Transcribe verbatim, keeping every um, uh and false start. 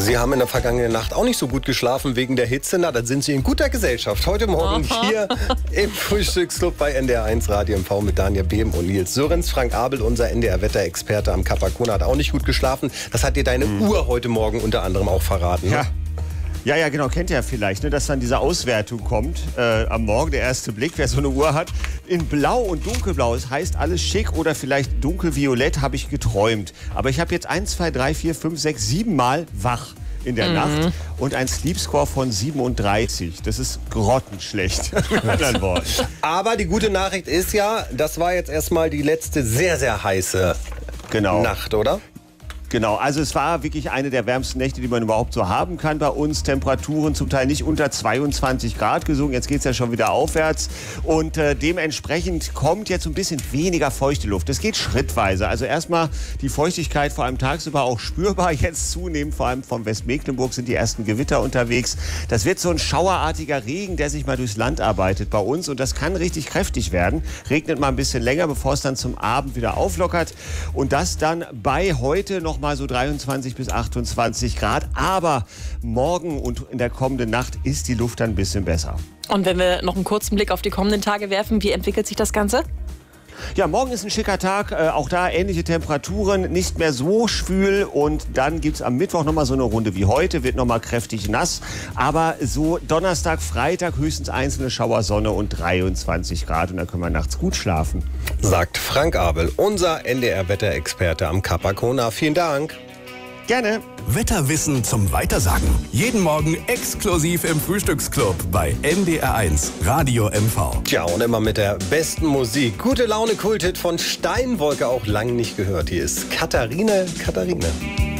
Sie haben in der vergangenen Nacht auch nicht so gut geschlafen wegen der Hitze. Na, dann sind Sie in guter Gesellschaft. Heute Morgen Aha. hier im Frühstücksclub bei N D R eins Radio M V mit Daniel Behm und Nils Sörens. Frank Abel, unser N D R-Wetterexperte am Capacona, hat auch nicht gut geschlafen. Das hat dir deine mhm. Uhr heute Morgen unter anderem auch verraten. Ne? Ja. Ja, ja, genau, kennt ihr ja vielleicht, ne, dass dann diese Auswertung kommt äh, am Morgen, der erste Blick, wer so eine Uhr hat, in Blau und Dunkelblau. Das heißt alles schick oder vielleicht dunkelviolett, habe ich geträumt. Aber ich habe jetzt eins, zwei, drei, vier, fünf, sechs, sieben Mal wach in der mhm. Nacht und ein Sleep Score von siebenunddreißig. Das ist grottenschlecht, mit anderen Worten. Aber die gute Nachricht ist ja, das war jetzt erstmal die letzte sehr, sehr heiße genau. Nacht, oder? Genau, also es war wirklich eine der wärmsten Nächte, die man überhaupt so haben kann bei uns. Temperaturen zum Teil nicht unter zweiundzwanzig Grad gesunken. Jetzt geht es ja schon wieder aufwärts. Und äh, dementsprechend kommt jetzt ein bisschen weniger feuchte Luft. Das geht schrittweise. Also erstmal die Feuchtigkeit vor allem tagsüber auch spürbar. Jetzt zunehmend, vor allem vom Westmecklenburg sind die ersten Gewitter unterwegs. Das wird so ein schauerartiger Regen, der sich mal durchs Land arbeitet bei uns. Und das kann richtig kräftig werden. Regnet mal ein bisschen länger, bevor es dann zum Abend wieder auflockert. Und das dann bei heute noch mal so dreiundzwanzig bis achtundzwanzig Grad. Aber morgen und in der kommenden Nacht ist die Luft dann ein bisschen besser. Und wenn wir noch einen kurzen Blick auf die kommenden Tage werfen, wie entwickelt sich das Ganze? Ja, morgen ist ein schicker Tag. Äh, auch da ähnliche Temperaturen, nicht mehr so schwül. Und dann gibt es am Mittwoch noch mal so eine Runde wie heute. Wird noch mal kräftig nass. Aber so Donnerstag, Freitag höchstens einzelne Schauersonne und dreiundzwanzig Grad. Und dann können wir nachts gut schlafen. Sagt Frank Abel, unser N D R-Wetterexperte am Capacona. Vielen Dank. Gerne. Wetterwissen zum Weitersagen. Jeden Morgen exklusiv im Frühstücksclub bei N D R eins Radio M V. Tja, und immer mit der besten Musik. Gute Laune Kulthit von Steinwolke, auch lang nicht gehört. Hier ist Katharine, Katharine.